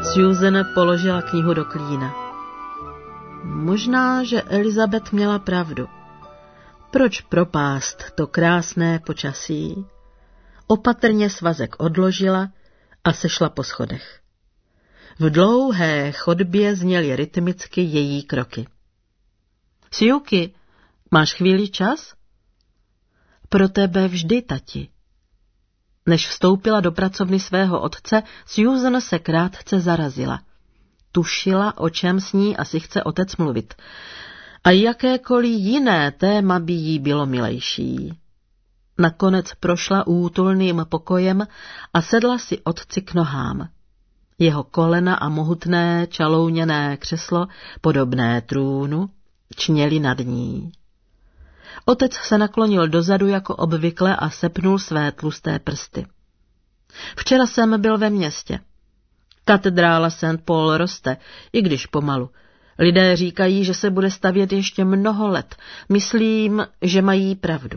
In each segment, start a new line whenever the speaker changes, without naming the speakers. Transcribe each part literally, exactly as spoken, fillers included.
Susan položila knihu do klína. Možná, že Elizabeth měla pravdu. Proč propást to krásné počasí? Opatrně svazek odložila a sešla po schodech. V dlouhé chodbě zněly rytmicky její kroky. Siuki, máš chvíli čas? Pro tebe vždy, tati. Než vstoupila do pracovny svého otce, Susan se krátce zarazila. Tušila, o čem s ní asi chce otec mluvit. A jakékoliv jiné téma by jí bylo milejší. Nakonec prošla útulným pokojem a sedla si otci k nohám. Jeho kolena a mohutné čalouněné křeslo, podobné trůnu, čněly nad ní. Otec se naklonil dozadu jako obvykle a sepnul své tlusté prsty. Včera jsem byl ve městě. Katedrála Saint Paul roste, i když pomalu. Lidé říkají, že se bude stavět ještě mnoho let. Myslím, že mají pravdu.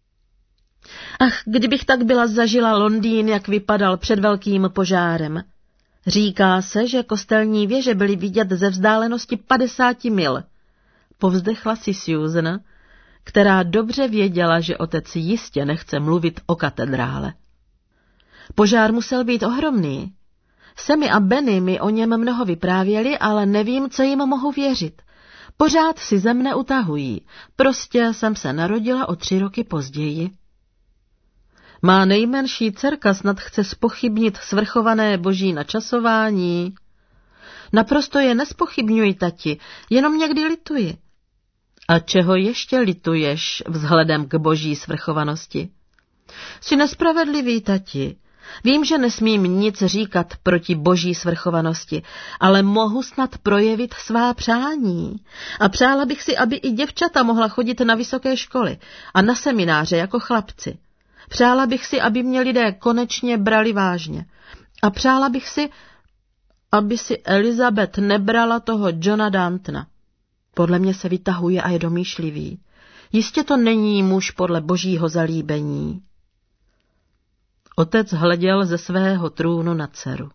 Ach, kdybych tak byla zažila Londýn, jak vypadal před velkým požárem. Říká se, že kostelní věže byly vidět ze vzdálenosti padesáti mil. Povzdechla si Susan, která dobře věděla, že otec jistě nechce mluvit o katedrále. Požár musel být ohromný. Sammy a Benny mi o něm mnoho vyprávěli, ale nevím, co jim mohu věřit. Pořád si ze mne utahují. Prostě jsem se narodila o tři roky později. Má nejmenší dcerka snad chce zpochybnit svrchované boží načasování. Naprosto je nespochybňuji, tati, jenom někdy lituji. A čeho ještě lituješ vzhledem k boží svrchovanosti? Jsi nespravedlivý, tati. Vím, že nesmím nic říkat proti boží svrchovanosti, ale mohu snad projevit svá přání. A přála bych si, aby i děvčata mohla chodit na vysoké školy a na semináře jako chlapci. Přála bych si, aby mě lidé konečně brali vážně. A přála bych si, aby si Elizabeth nebrala toho Johna Dantona. Podle mě se vytahuje a je domýšlivý. Jistě to není muž podle božího zalíbení. Otec hleděl ze svého trůnu na dceru.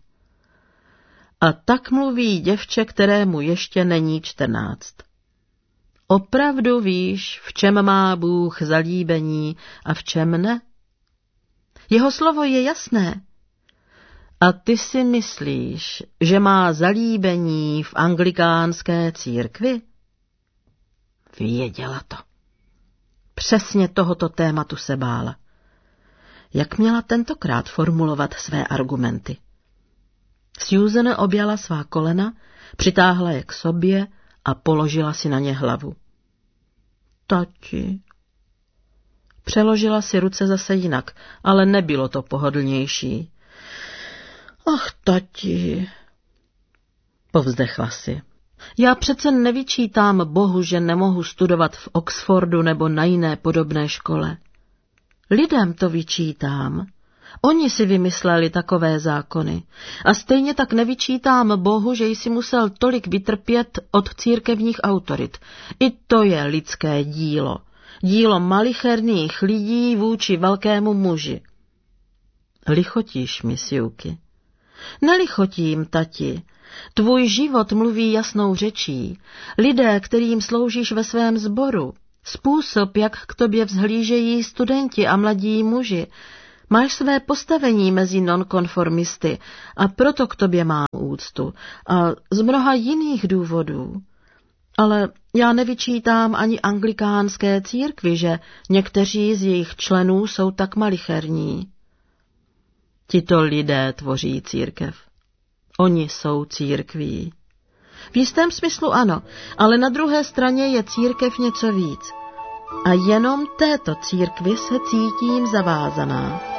A tak mluví děvče, kterému ještě není čtrnáct. Opravdu víš, v čem má Bůh zalíbení a v čem ne? Jeho slovo je jasné. A ty si myslíš, že má zalíbení v anglikánské církvi? Věděla to. Přesně tohoto tématu se bála. Jak měla tentokrát formulovat své argumenty? Susan objala svá kolena, přitáhla je k sobě a položila si na ně hlavu. Tati. Přeložila si ruce zase jinak, ale nebylo to pohodlnější. Ach, tati. Povzdechla si. Já přece nevyčítám Bohu, že nemohu studovat v Oxfordu nebo na jiné podobné škole. Lidem to vyčítám. Oni si vymysleli takové zákony. A stejně tak nevyčítám Bohu, že jsi musel tolik vytrpět od církevních autorit. I to je lidské dílo. Dílo malicherných lidí vůči velkému muži. Lichotíš mi, Siuki. Nelichotím, tati. Tvůj život mluví jasnou řečí. Lidé, kterým sloužíš ve svém sboru, způsob, jak k tobě vzhlížejí studenti a mladí muži, máš své postavení mezi nonkonformisty a proto k tobě mám úctu a z mnoha jiných důvodů. Ale já nevyčítám ani anglikánské církvi, že někteří z jejich členů jsou tak malicherní. Tito lidé tvoří církev. Oni jsou církví. V jistém smyslu ano, ale na druhé straně je církev něco víc. A jenom této církvi se cítím zavázaná.